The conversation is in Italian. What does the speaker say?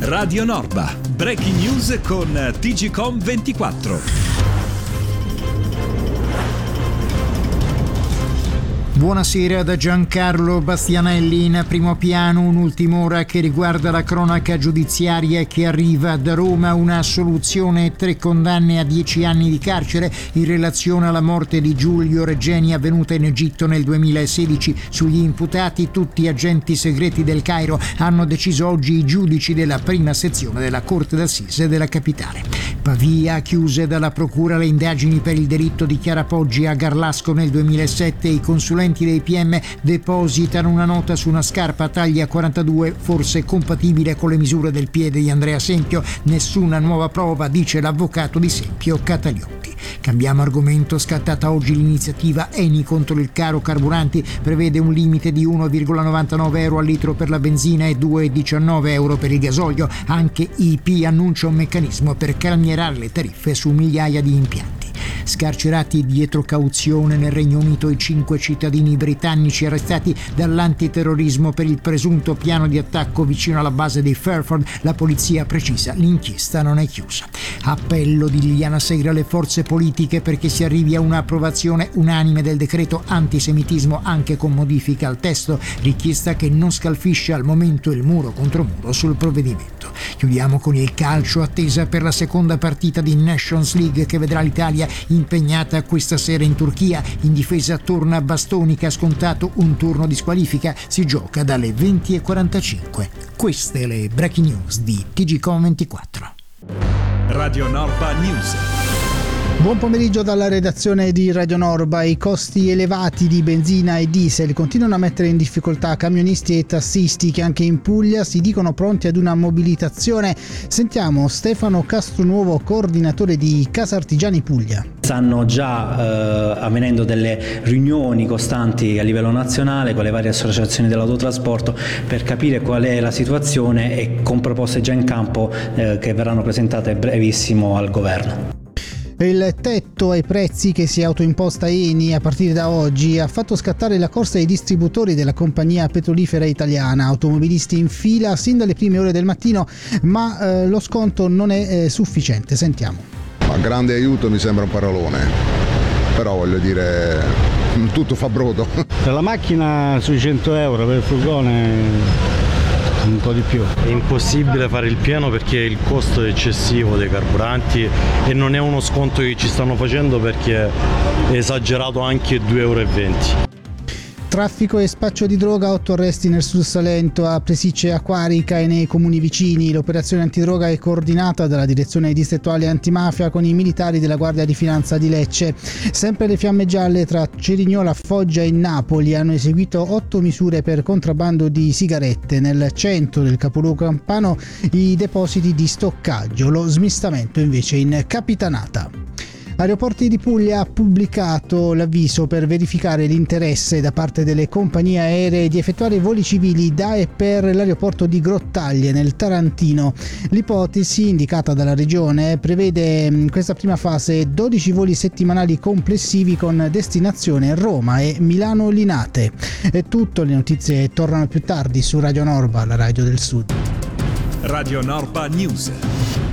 Radio Norba, breaking news con TGcom 24. Buonasera da Giancarlo Bastianelli. In primo piano un'ultima ora che riguarda la cronaca giudiziaria che arriva da Roma. Una assoluzione e 3 condanne a 10 anni di carcere in relazione alla morte di Giulio Regeni avvenuta in Egitto nel 2016. Sugli imputati, tutti agenti segreti del Cairo, hanno deciso oggi i giudici della prima sezione della Corte d'Assise della capitale. Pavia, chiuse dalla procura le indagini per il delitto di Chiara Poggi a Garlasco nel 2007. I consulenti dei PM depositano una nota su una scarpa taglia 42, forse compatibile con le misure del piede di Andrea Sempio. Nessuna nuova prova, dice l'avvocato di Sempio Cataliotti. Cambiamo argomento. Scattata oggi l'iniziativa Eni contro il caro carburanti, prevede un limite di 1,99 euro al litro per la benzina e 2,19 euro per il gasolio. Anche IP annuncia un meccanismo per calmierare le tariffe su migliaia di impianti. Scarcerati dietro cauzione nel Regno Unito i 5 cittadini britannici arrestati dall'antiterrorismo per il presunto piano di attacco vicino alla base di Fairford. La polizia precisa: l'inchiesta non è chiusa. Appello di Liliana Segre alle forze politiche perché si arrivi a un'approvazione unanime del decreto antisemitismo anche con modifica al testo, richiesta che non scalfisce al momento il muro contro muro sul provvedimento. Chiudiamo con il calcio, attesa per la seconda partita di Nations League che vedrà l'Italia impegnata questa sera in Turchia. In difesa torna Bastoni che ha scontato un turno di squalifica. Si gioca dalle 20:45. Queste le breaking news di TGcom 24. Radio Norba News. Buon pomeriggio dalla redazione di Radio Norba. I costi elevati di benzina e diesel continuano a mettere in difficoltà camionisti e tassisti che anche in Puglia si dicono pronti ad una mobilitazione. Sentiamo Stefano Castronuovo, coordinatore di Casa Artigiani Puglia. Stanno già avvenendo delle riunioni costanti a livello nazionale con le varie associazioni dell'autotrasporto per capire qual è la situazione e con proposte già in campo che verranno presentate brevissimo al governo. Il tetto ai prezzi che si è autoimposta Eni a partire da oggi ha fatto scattare la corsa ai distributori della compagnia petrolifera italiana. Automobilisti in fila sin dalle prime ore del mattino, ma lo sconto non è sufficiente. Sentiamo. A grande aiuto mi sembra un parolone, però voglio dire, tutto fa brodo. Per la macchina sui 100 euro, per il furgone un po' di più. È impossibile fare il pieno perché il costo è eccessivo dei carburanti e non è uno sconto che ci stanno facendo perché è esagerato anche 2,20 euro. Traffico e spaccio di droga, 8 arresti nel Sud Salento, a Presicce, Acquarica e nei comuni vicini. L'operazione antidroga è coordinata dalla direzione distrettuale antimafia con i militari della Guardia di Finanza di Lecce. Sempre le fiamme gialle tra Cerignola, Foggia e Napoli hanno eseguito 8 misure per contrabbando di sigarette. Nel centro del capoluogo campano i depositi di stoccaggio, lo smistamento invece in Capitanata. Aeroporti di Puglia ha pubblicato l'avviso per verificare l'interesse da parte delle compagnie aeree di effettuare voli civili da e per l'aeroporto di Grottaglie nel Tarantino. L'ipotesi indicata dalla regione prevede in questa prima fase 12 voli settimanali complessivi con destinazione Roma e Milano Linate. È tutto, le notizie tornano più tardi su Radio Norba, la radio del Sud. Radio Norba News.